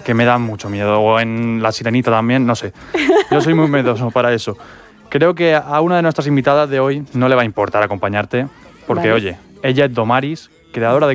que me dan mucho miedo. O en La Sirenita también, no sé. Yo soy muy miedoso para eso. Creo que a una de nuestras invitadas de hoy no le va a importar acompañarte, porque, Vale. oye, ella es Domaris, creadora de